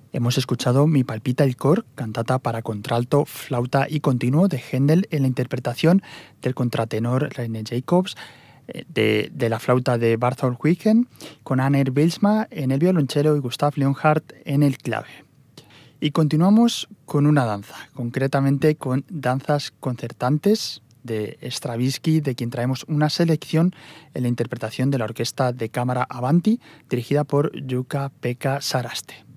Hemos escuchado Mi palpita el cor, cantata para contralto, flauta y continuo de Händel en la interpretación del contratenor René Jacobs, de la flauta de Barthold Huygen, con Anner Bijlsma en el violonchelo y Gustav Leonhardt en el clave. Y continuamos con una danza, concretamente con danzas concertantes de Stravinsky, de quien traemos una selección en la interpretación de la Orquesta de Cámara Avanti, dirigida por Jukka-Pekka Saraste.